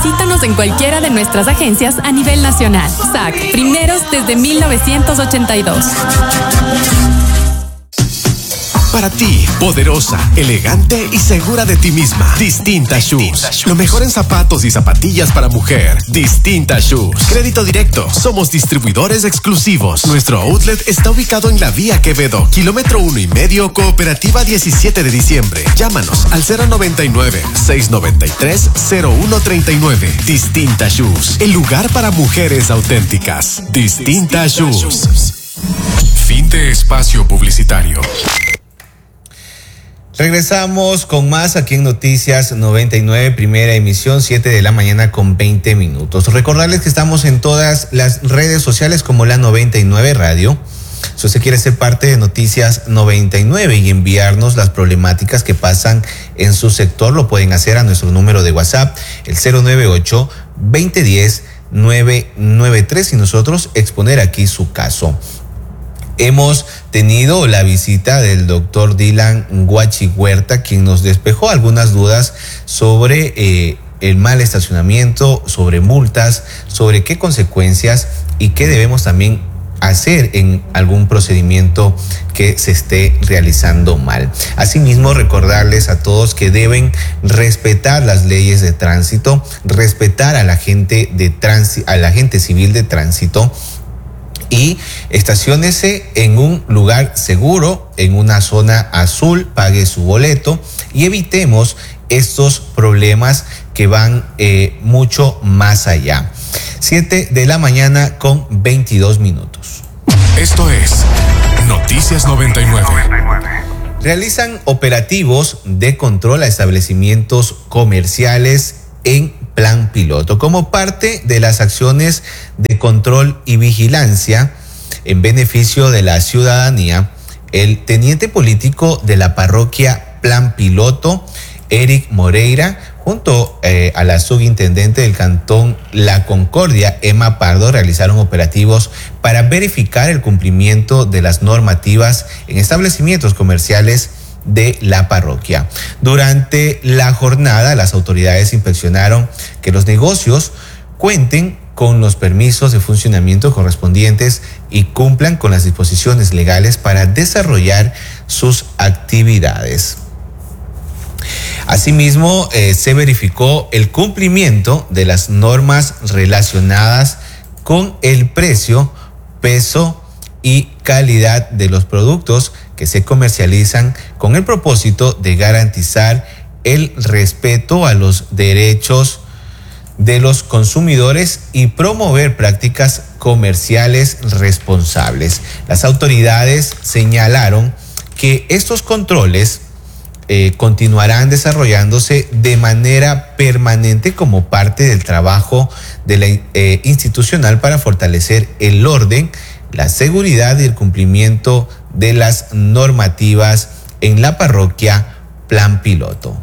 Visítanos en cualquiera de nuestras agencias a nivel nacional. SAC, primeros desde 1982. Para ti, poderosa, elegante y segura de ti misma. Distinta Shoes. Lo mejor en zapatos y zapatillas para mujer. Distinta Shoes. Crédito directo. Somos distribuidores exclusivos. Nuestro outlet está ubicado en la Vía Quevedo, kilómetro 1,5, Cooperativa 17 de diciembre. Llámanos al 099-693-0139. Distinta Shoes. El lugar para mujeres auténticas. Distinta Shoes. Fin de espacio publicitario. Regresamos con más aquí en Noticias 99, primera emisión, 7 de la mañana con 20 minutos. Recordarles que estamos en todas las redes sociales como la 99 Radio. Si usted quiere ser parte de Noticias 99 y enviarnos las problemáticas que pasan en su sector, lo pueden hacer a nuestro número de WhatsApp, el 098-2010-993, y nosotros exponer aquí su caso. Hemos tenido la visita del doctor Dylan Guachi Huerta, quien nos despejó algunas dudas sobre el mal estacionamiento, sobre multas, sobre qué consecuencias y qué debemos también hacer en algún procedimiento que se esté realizando mal. Asimismo, recordarles a todos que deben respetar las leyes de tránsito, respetar a la gente civil de tránsito, y estaciónese en un lugar seguro, en una zona azul, pague su boleto y evitemos estos problemas que van mucho más allá. 7 de la mañana con 22 minutos. Esto es Noticias 99. Realizan operativos de control a establecimientos comerciales en plan piloto. Como parte de las acciones de control y vigilancia en beneficio de la ciudadanía, el teniente político de la parroquia Plan Piloto, Eric Moreira, junto a la subintendente del cantón La Concordia, Emma Pardo, realizaron operativos para verificar el cumplimiento de las normativas en establecimientos comerciales de la parroquia. Durante la jornada, las autoridades inspeccionaron que los negocios cuenten con los permisos de funcionamiento correspondientes y cumplan con las disposiciones legales para desarrollar sus actividades. Asimismo, se verificó el cumplimiento de las normas relacionadas con el precio, peso y calidad de los productos que se comercializan con el propósito de garantizar el respeto a los derechos de los consumidores y promover prácticas comerciales responsables. Las autoridades señalaron que estos controles continuarán desarrollándose de manera permanente como parte del trabajo de la institucional para fortalecer el orden, la seguridad y el cumplimiento de las normativas en la parroquia Plan Piloto.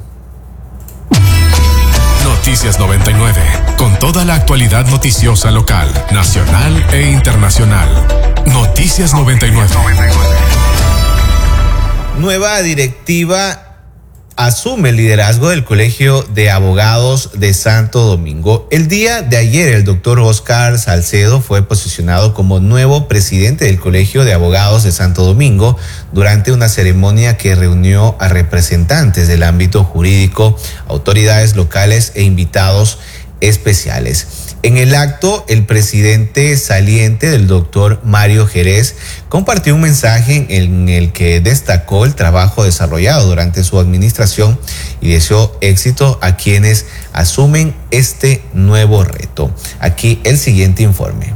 Noticias 99, con toda la actualidad noticiosa local, nacional e internacional. Noticias 99. Nueva directiva asume el liderazgo del Colegio de Abogados de Santo Domingo. El día de ayer, el doctor Óscar Salcedo fue posicionado como nuevo presidente del Colegio de Abogados de Santo Domingo durante una ceremonia que reunió a representantes del ámbito jurídico, autoridades locales e invitados especiales. En el acto, el presidente saliente del doctor Mario Jerez compartió un mensaje en el que destacó el trabajo desarrollado durante su administración y deseó éxito a quienes asumen este nuevo reto. Aquí el siguiente informe.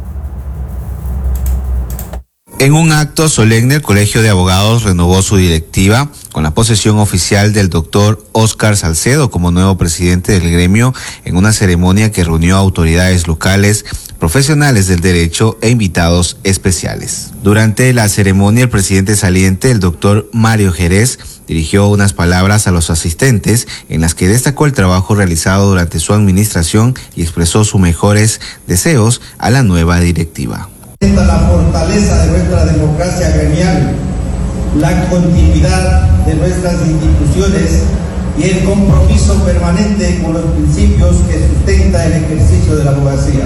En un acto solemne, el Colegio de Abogados renovó su directiva con la posesión oficial del doctor Óscar Salcedo como nuevo presidente del gremio en una ceremonia que reunió a autoridades locales, profesionales del derecho e invitados especiales. Durante la ceremonia, el presidente saliente, el doctor Mario Jerez, dirigió unas palabras a los asistentes en las que destacó el trabajo realizado durante su administración y expresó sus mejores deseos a la nueva directiva. La fortaleza de nuestra democracia gremial, la continuidad de nuestras instituciones y el compromiso permanente con los principios que sustenta el ejercicio de la abogacía.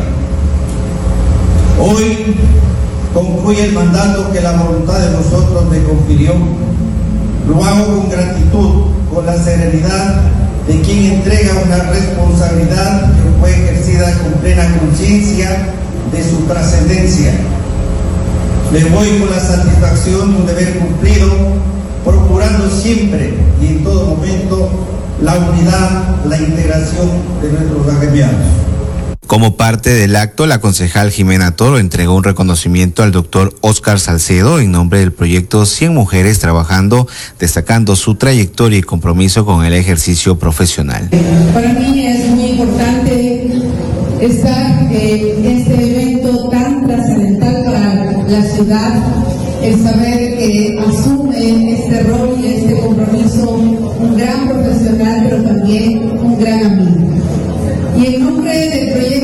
Hoy concluye el mandato que la voluntad de nosotros me confirió. Lo hago con gratitud, con la serenidad de quien entrega una responsabilidad que fue ejercida con plena conciencia de su trascendencia. Le voy con la satisfacción de un deber cumplido, procurando siempre y en todo momento la unidad, la integración de nuestros agremiados. Como parte del acto, la concejal Jimena Toro entregó un reconocimiento al doctor Óscar Salcedo en nombre del proyecto 100 Mujeres Trabajando, destacando su trayectoria y compromiso con el ejercicio profesional. Para mí es muy importante estar en este evento tan trascendental para la ciudad, el saber que asume este rol y este compromiso un gran profesional, pero también un gran amigo. Y en nombre del proyecto